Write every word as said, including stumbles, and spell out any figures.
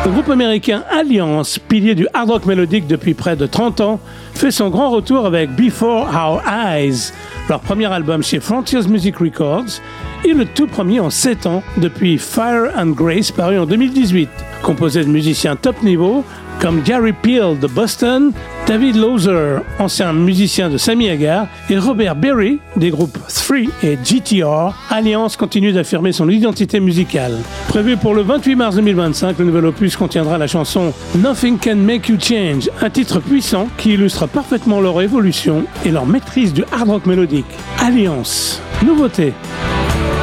Le groupe américain Alliance, pilier du hard rock mélodique depuis près de trente ans, fait son grand retour avec Before Our Eyes, leur premier album chez Frontiers Music Records, et le tout premier en sept ans depuis Fire and Grace paru en deux mille dix-huit. Composé de musiciens top niveau comme Gary Peel de Boston, David Lozer, ancien musicien de Sammy Hagar, et Robert Berry des groupes Three et G T R, Alliance continue d'affirmer son identité musicale. Prévu pour le vingt-huit mars deux mille vingt-cinq, le nouvel opus contiendra la chanson Nothing Can Make You Change, un titre puissant qui illustre parfaitement leur évolution et leur maîtrise du hard rock mélodique. Alliance, nouveauté.